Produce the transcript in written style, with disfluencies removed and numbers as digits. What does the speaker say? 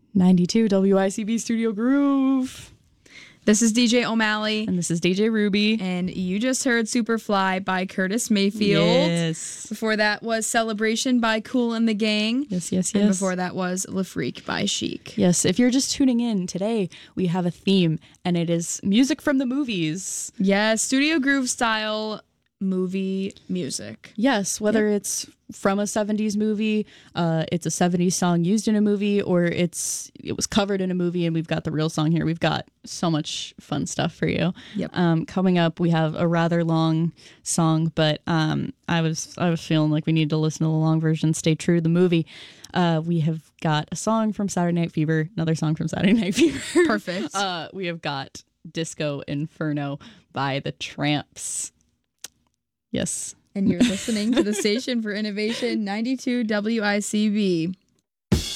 92 WICB Studio Groove. This is DJ O'Malley. And this is DJ Ruby. And you just heard Superfly by Curtis Mayfield. Yes. Before that was Celebration by Kool and the Gang. Yes, yes, yes. And before that was Le Freak by Chic. Yes, if you're just tuning in, today we have a theme, and it is music from the movies. Yes, Studio Groove style movie music. Yes, whether it's from a 70s movie, it's a 70s song used in a movie, or it was covered in a movie and we've got the real song here. We've got so much fun stuff for you. Yep. Coming up, we have a rather long song, but I was feeling like we need to listen to the long version, stay true to the movie. We have got a song from Saturday Night Fever, another song from Saturday Night Fever. Perfect. We have got Disco Inferno by the Tramps. Yes. And you're listening to the Station for Innovation, 92 WICB.